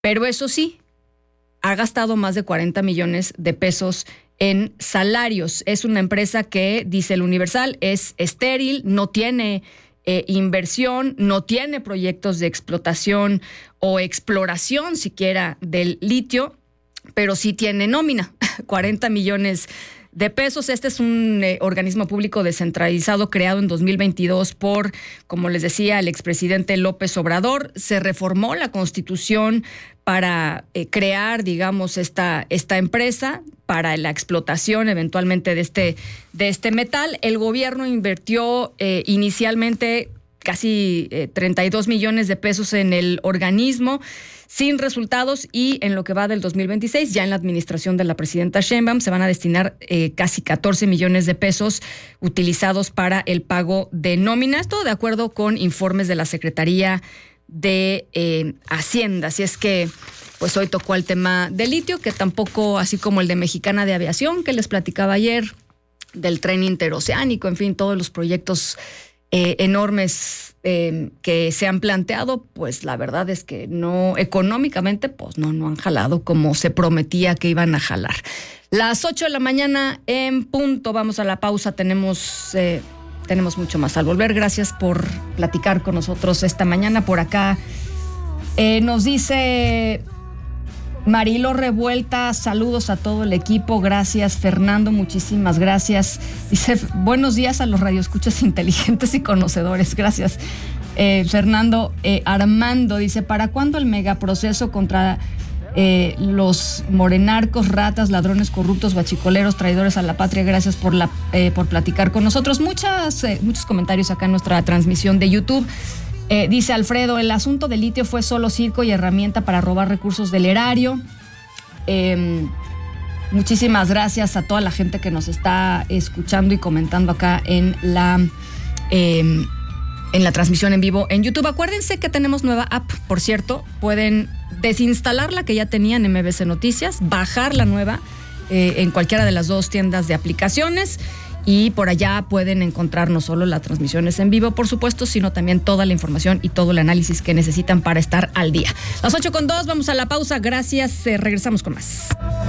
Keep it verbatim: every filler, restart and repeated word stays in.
Pero eso sí, ha gastado más de cuarenta millones de pesos en salarios. Es una empresa que, dice el Universal, es estéril, no tiene eh, inversión, no tiene proyectos de explotación o exploración siquiera del litio, pero sí tiene nómina, cuarenta millones de pesos. Este es un eh, organismo público descentralizado creado en dos mil veintidós por, como les decía, el expresidente López Obrador. Se reformó la Constitución para eh, crear, digamos, esta, esta empresa para la explotación eventualmente de este, de este metal. El gobierno invirtió eh, inicialmente casi eh, treinta y dos millones de pesos en el organismo, sin resultados, y en lo que va del dos mil veintiséis, ya en la administración de la presidenta Sheinbaum, se van a destinar eh, casi catorce millones de pesos utilizados para el pago de nóminas, todo de acuerdo con informes de la Secretaría de eh, Hacienda. Así es que, pues hoy tocó el tema del litio, que tampoco, así como el de Mexicana de Aviación, que les platicaba ayer, del tren interoceánico, en fin, todos los proyectos Eh, enormes eh, que se han planteado, pues la verdad es que no, económicamente, pues no, no han jalado como se prometía que iban a jalar. Las ocho de la mañana en punto, vamos a la pausa, tenemos, eh, tenemos mucho más al volver. Gracias por platicar con nosotros esta mañana. Por acá eh, nos dice Marilo Revuelta, saludos a todo el equipo, gracias. Fernando, muchísimas gracias. Dice, buenos días a los radioescuchas inteligentes y conocedores, gracias. Eh, Fernando eh, Armando dice, ¿para cuándo el megaproceso contra eh, los morenarcos, ratas, ladrones corruptos, guachicoleros, traidores a la patria? Gracias por, la, eh, por platicar con nosotros. Muchas, eh, muchos comentarios acá en nuestra transmisión de YouTube. Eh, dice Alfredo, el asunto del litio fue solo circo y herramienta para robar recursos del erario. Eh, muchísimas gracias a toda la gente que nos está escuchando y comentando acá en la, eh, en la transmisión en vivo en YouTube. Acuérdense que tenemos nueva app, por cierto. Pueden desinstalar la que ya tenían en M B C Noticias, bajar la nueva eh, en cualquiera de las dos tiendas de aplicaciones. Y por allá pueden encontrar no solo las transmisiones en vivo, por supuesto, sino también toda la información y todo el análisis que necesitan para estar al día. Las ocho con dos, vamos a la pausa. Gracias, eh, regresamos con más.